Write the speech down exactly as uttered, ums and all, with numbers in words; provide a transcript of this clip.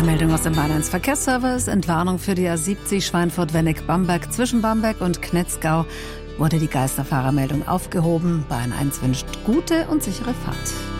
Meldung aus dem Bahn eins Verkehrsservice. Entwarnung für die A siebzig Schweinfurt-Wennig-Bamberg. Zwischen Bamberg und Knetzgau wurde die Geisterfahrermeldung aufgehoben. Bahn eins wünscht gute und sichere Fahrt.